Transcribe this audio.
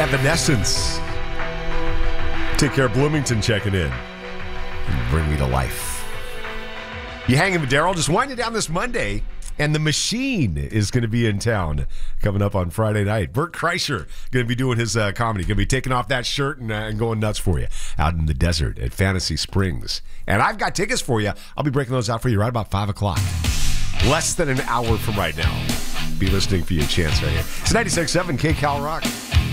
Evanescence. Take Care Bloomington checking in. You bring me to life. You hanging with Daryl? Just winding down this Monday. And The Machine is going to be in town coming up on Friday night. Bert Kreischer going to be doing his comedy. Going to be taking off that shirt and going nuts for you out in the desert at Fantasy Springs. And I've got tickets for you. I'll be breaking those out for you right about 5 o'clock. Less than an hour from right now. Be listening for your chance right here. It's 96.7 KCal Rock.